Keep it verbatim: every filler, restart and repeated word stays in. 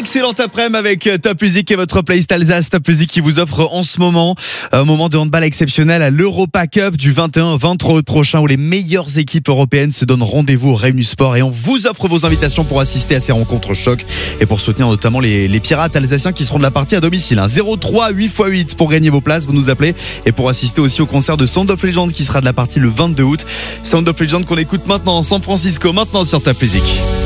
Excellente après-midi avec Top Music et votre playlist Alsace. Top Music qui vous offre en ce moment un moment de handball exceptionnel à l'Europa Cup du vingt et un au vingt-trois août prochain, où les meilleures équipes européennes se donnent rendez-vous au Réunion Sport, et on vous offre vos invitations pour assister à ces rencontres choc et pour soutenir notamment les, les pirates alsaciens qui seront de la partie à domicile. Hein. zéro trois huit fois huit pour gagner vos places, vous nous appelez, et pour assister aussi au concert de Sound of Legend qui sera de la partie le vingt-deux août. Sound of Legend qu'on écoute maintenant en San Francisco, maintenant sur Top Music.